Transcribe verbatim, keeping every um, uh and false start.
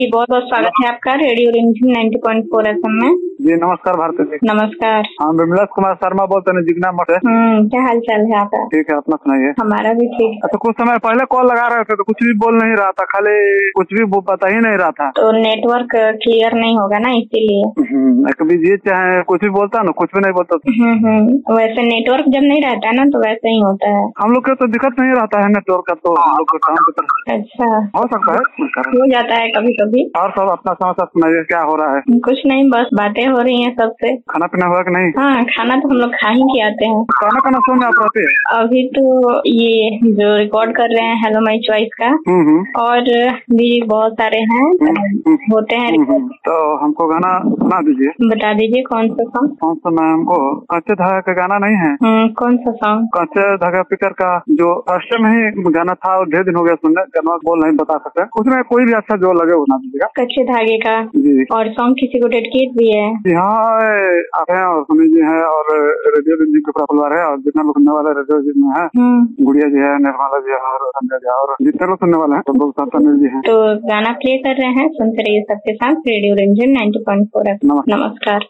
जी बहुत बहुत स्वागत है आपका रेडियो रिमझिम नाइंटी पॉइंट फोर एफएम में। जी नमस्कार भारती जी। नमस्कार। हाँ विमलेश कुमार शर्मा बोलते हैं जिगना मठ। हम्म क्या हाल चाल है आपका? ठीक है, अपना सुनाइए। हमारा भी ठीक। अच्छा, कुछ समय पहले कॉल लगा रहे थे तो कुछ भी बोल नहीं रहा था, खाली कुछ भी पता ही नहीं रहा था। तो नेटवर्क क्लियर नहीं होगा ना, इसीलिए। कभी ये चाहे कुछ भी बोलता ना, कुछ भी नहीं बोलता। हम्म हम्म वैसे नेटवर्क जब नहीं रहता है ना तो वैसे ही होता है। हम लोग का तो दिक्कत नहीं रहता है नेटवर्क का, तो हम लोग को काम की तरह अच्छा हो सकता है, हो जाता है कभी कभी। और सब अपना समाचार सुनाइए, क्या हो रहा है? कुछ नहीं, बस बातें हो रही हैं सबसे। खाना पीना हुआ कि नहीं? हाँ खाना तो हम लोग खा ही के आते हैं। खाना खाना शो में आप रहते हैं? अभी तो ये जो रिकॉर्ड कर रहे हैं हेलो माई चॉइस का, और भी बहुत सारे हैं होते हैं रिकॉर्ड। तो हमको गाना सुना दीजिए। बता दीजिए कौन सा सॉन्ग? कौन सा मैम? हमको कच्चे धागा का गाना नहीं है? हम्म कौन सा सॉन्ग? कच्चे धागा पिकर का जो फर्स्ट में ही गाना था, और ढेर दिन हो गया सुनने, गाना बोल नहीं बता सकते। उसमें कोई भी अच्छा जो लगे वो ना दीजिएगा। कच्चे धागे का जी। और सॉन्ग किसी को डेडिकेट भी है? जी हाँ, आप हैं और सुनी जी है और रेडियो जी के पूरा परिवार है, और जितना लोग सुनने वाले रेडियो जी में है, गुड़िया जी है, निर्मला जी है और संजय जी है, और जितने लोग सुनने वाले हैं तो लोग साथ जी है। तो गाना प्ले कर रहे हैं, सुनते रहिए सबके साथ रेडियो रिमझिम नाइंटी पॉइंट फोर। नमस्कार।